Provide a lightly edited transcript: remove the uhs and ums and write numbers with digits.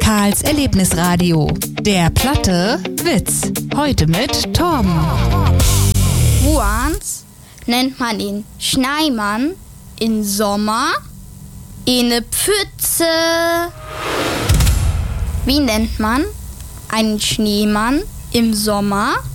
Karls Erlebnisradio. Der Platte Witz. Heute mit Torben. Woans nennt man den Schneimann im Sommer? Eine Pfütze. Wie nennt man einen Schneemann im Sommer?